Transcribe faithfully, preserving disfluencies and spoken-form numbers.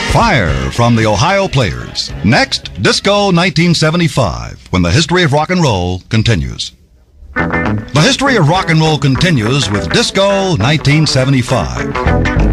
Fire from the Ohio Players. Next, Disco nineteen seventy-five, when the history of rock and roll continues. The history of rock and roll continues with Disco nineteen seventy-five.